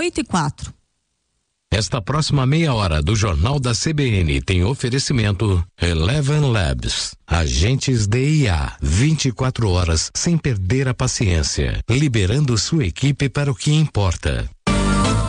8:04. Esta próxima meia hora do Jornal da CBN tem oferecimento Eleven Labs, agentes de IA, 24 horas sem perder a paciência, liberando sua equipe para o que importa.